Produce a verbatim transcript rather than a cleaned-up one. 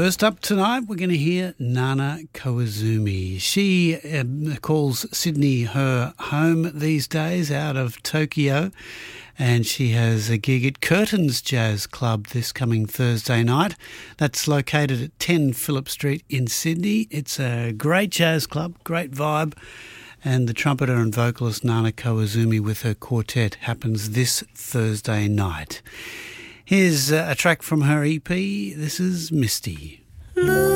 First up tonight, we're going to hear Nana Kawazumi. She um, calls Sydney her home these days out of Tokyo, and she has a gig at Curtains Jazz Club this coming Thursday night. That's located at ten Phillip Street in Sydney. It's a great jazz club, great vibe, and the trumpeter and vocalist Nana Kawazumi with her quartet happens this Thursday night. Here's a track from her E P. This is Misty.